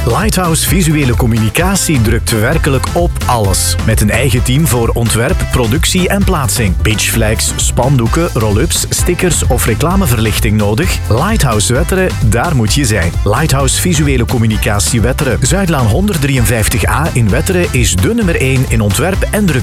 Lighthouse Visuele Communicatie drukt werkelijk op alles. Met een eigen team voor ontwerp, productie en plaatsing. Pitchflags, spandoeken, roll-ups, stickers of reclameverlichting nodig? Lighthouse Wetteren, daar moet je zijn. Lighthouse Visuele Communicatie Wetteren. Zuidlaan 153A in Wetteren is de nummer 1 in ontwerp en druk.